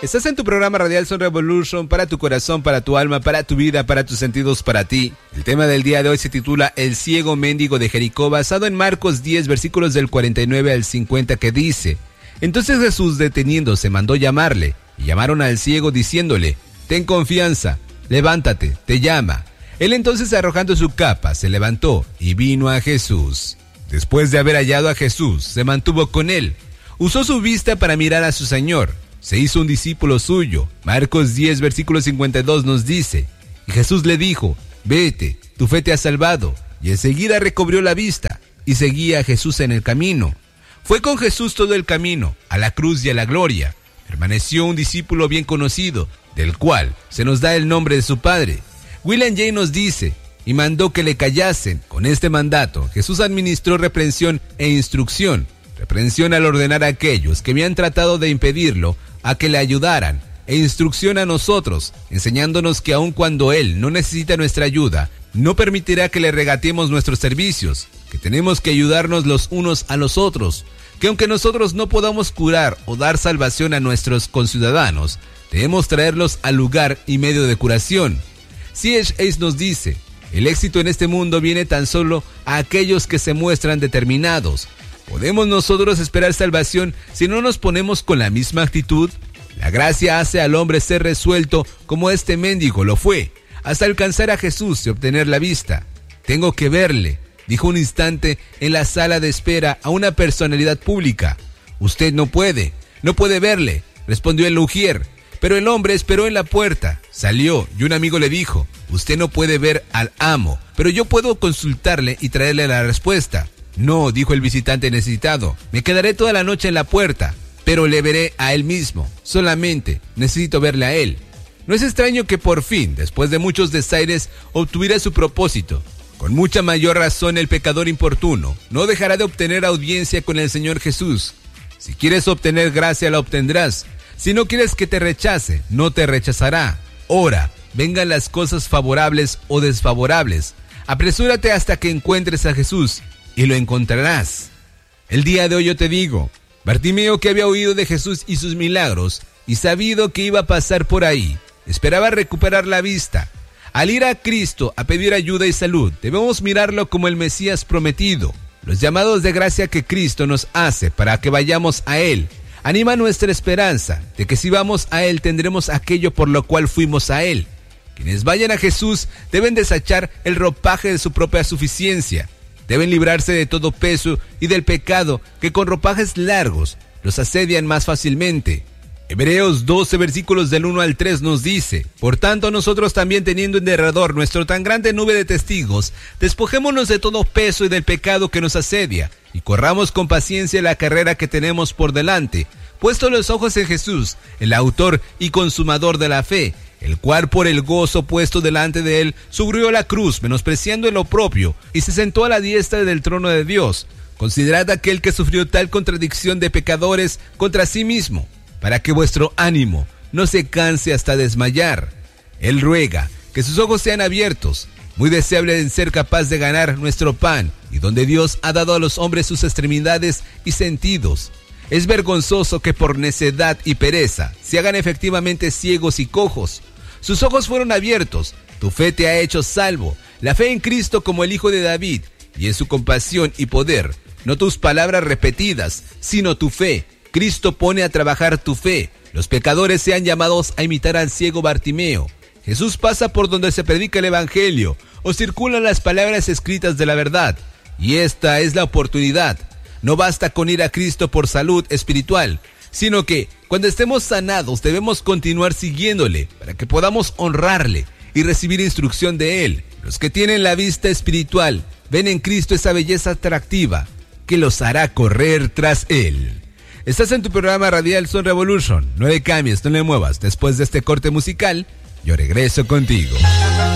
Estás en tu programa radial Son Revolution, para tu corazón, para tu alma, para tu vida, para tus sentidos, para ti. El tema del día de hoy se titula El ciego mendigo de Jericó, basado en Marcos 10, versículos del 49 al 50, que dice: Entonces Jesús, deteniéndose, mandó llamarle, y llamaron al ciego diciéndole: Ten confianza, levántate, te llama. Él entonces, arrojando su capa, se levantó y vino a Jesús. Después de haber hallado a Jesús, se mantuvo con él. Usó su vista para mirar a su Señor. Se hizo un discípulo suyo. Marcos 10, versículo 52 nos dice: Y Jesús le dijo: Vete, tu fe te ha salvado. Y enseguida recobró la vista y seguía a Jesús en el camino. Fue con Jesús todo el camino, a la cruz y a la gloria. Permaneció un discípulo bien conocido, del cual se nos da el nombre de su padre. William Jay nos dice: Y mandó que le callasen. Con este mandato, Jesús administró reprensión e instrucción. Reprensión al ordenar a aquellos que habían tratado de impedirlo a que le ayudaran, e instrucción a nosotros, enseñándonos que aun cuando Él no necesita nuestra ayuda, no permitirá que le regateemos nuestros servicios, que tenemos que ayudarnos los unos a los otros, que aunque nosotros no podamos curar o dar salvación a nuestros conciudadanos, debemos traerlos al lugar y medio de curación. C.H. Hayes nos dice: el éxito en este mundo viene tan solo a aquellos que se muestran determinados. ¿Podemos nosotros esperar salvación si no nos ponemos con la misma actitud? La gracia hace al hombre ser resuelto como este mendigo lo fue, hasta alcanzar a Jesús y obtener la vista. Tengo que verle, dijo un instante en la sala de espera a una personalidad pública. Usted no puede verle, respondió el ujier. Pero el hombre esperó en la puerta, salió y un amigo le dijo: Usted no puede ver al amo, pero yo puedo consultarle y traerle la respuesta. No, dijo el visitante necesitado, me quedaré toda la noche en la puerta, pero le veré a él mismo. Solamente necesito verle a él. No es extraño que por fin, después de muchos desaires, obtuviera su propósito. Con mucha mayor razón el pecador importuno no dejará de obtener audiencia con el Señor Jesús. Si quieres obtener gracia, la obtendrás. Si no quieres que te rechace, no te rechazará. Ora, vengan las cosas favorables o desfavorables. Apresúrate hasta que encuentres a Jesús y lo encontrarás. El día de hoy yo te digo: Bartimeo, que había oído de Jesús y sus milagros y sabido que iba a pasar por ahí, esperaba recuperar la vista. Al ir a Cristo a pedir ayuda y salud, debemos mirarlo como el Mesías prometido. Los llamados de gracia que Cristo nos hace para que vayamos a Él anima nuestra esperanza de que si vamos a Él tendremos aquello por lo cual fuimos a Él. Quienes vayan a Jesús deben desechar el ropaje de su propia suficiencia. Deben librarse de todo peso y del pecado que con ropajes largos los asedian más fácilmente. Hebreos 12, versículos del 1 al 3 nos dice: Por tanto, nosotros también, teniendo en derredor nuestra tan grande nube de testigos, despojémonos de todo peso y del pecado que nos asedia, y corramos con paciencia la carrera que tenemos por delante, puesto los ojos en Jesús, el autor y consumador de la fe, el cual por el gozo puesto delante de él sufrió la cruz, menospreciando el oprobio, y se sentó a la diestra del trono de Dios. Considerad aquel que sufrió tal contradicción de pecadores contra sí mismo, para que vuestro ánimo no se canse hasta desmayar. Él ruega que sus ojos sean abiertos, muy deseable en ser capaz de ganar nuestro pan, y donde Dios ha dado a los hombres sus extremidades y sentidos. Es vergonzoso que por necedad y pereza se hagan efectivamente ciegos y cojos. Sus ojos fueron abiertos, tu fe te ha hecho salvo, la fe en Cristo como el Hijo de David, y en su compasión y poder, no tus palabras repetidas, sino tu fe. Cristo pone a trabajar tu fe. Los pecadores sean llamados a imitar al ciego Bartimeo. Jesús pasa por donde se predica el Evangelio o circulan las palabras escritas de la verdad. Y esta es la oportunidad. No basta con ir a Cristo por salud espiritual, sino que cuando estemos sanados debemos continuar siguiéndole para que podamos honrarle y recibir instrucción de Él. Los que tienen la vista espiritual ven en Cristo esa belleza atractiva que los hará correr tras Él. Estás en tu programa radial Son Revolution. No le cambies, no le muevas. Después de este corte musical, yo regreso contigo.